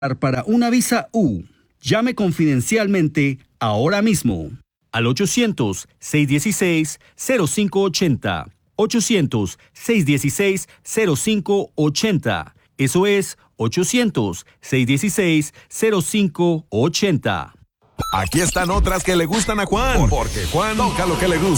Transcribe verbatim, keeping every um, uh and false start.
para una visa U. Llame confidencialmente ahora mismo al ochocientos, seiscientos dieciséis, cero cinco ochenta. ochocientos, seiscientos dieciséis, cero cinco ochenta. Eso es ochocientos, seiscientos dieciséis, cero cinco ochenta. Aquí están otras que le gustan a Juan, porque Juan toca lo que le gusta.